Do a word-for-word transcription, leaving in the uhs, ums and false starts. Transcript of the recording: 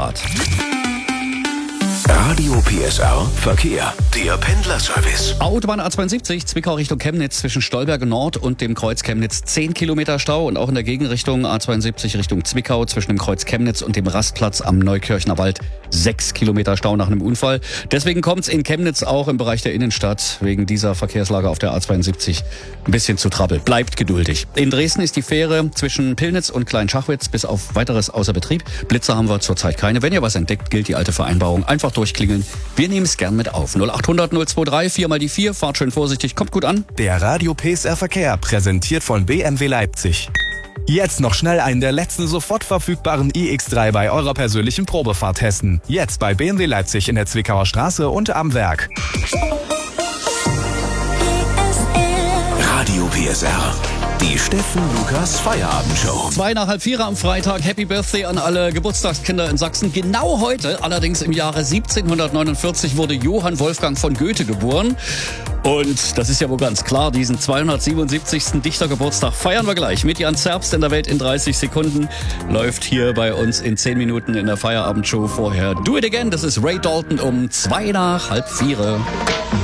Grad. Radio P S R Verkehr. Der Pendlerservice. Autobahn A zweiundsiebzig, Zwickau Richtung Chemnitz zwischen Stolberge Nord und dem Kreuz Chemnitz zehn Kilometer Stau und auch in der Gegenrichtung A zweiundsiebzig Richtung Zwickau zwischen dem Kreuz Chemnitz und dem Rastplatz am Neukirchner Wald sechs Kilometer Stau nach einem Unfall. Deswegen kommt es in Chemnitz auch im Bereich der Innenstadt wegen dieser Verkehrslage auf der A zweiundsiebzig ein bisschen zu Trouble. Bleibt geduldig. In Dresden ist die Fähre zwischen Pillnitz und Kleinschachwitz bis auf weiteres außer Betrieb. Blitzer haben wir zurzeit keine. Wenn ihr was entdeckt, gilt die alte Vereinbarung. Einfach durchklingeln. Wir nehmen es gern mit auf. null achthundert null dreiundzwanzig, vier mal die vier. Fahrt schön vorsichtig. Kommt gut an. Der Radio P S R Verkehr, präsentiert von B M W Leipzig. Jetzt noch schnell einen der letzten sofort verfügbaren i X drei bei eurer persönlichen Probefahrt testen. Jetzt bei B M W Leipzig in der Zwickauer Straße und am Werk. Radio P S R. Die Steffen Lukas Feierabendshow. Zwei nach halb vier am Freitag. Happy Birthday an alle Geburtstagskinder in Sachsen. Genau heute, allerdings im Jahre siebzehnhundertneunundvierzig, wurde Johann Wolfgang von Goethe geboren. Und das ist ja wohl ganz klar, diesen zweihundertsiebenundsiebzigsten Dichtergeburtstag feiern wir gleich mit Jan Zerbst in der Welt in dreißig Sekunden. Läuft hier bei uns in zehn Minuten in der Feierabendshow vorher Do It Again. Das ist Ray Dalton um zwei nach halb vier.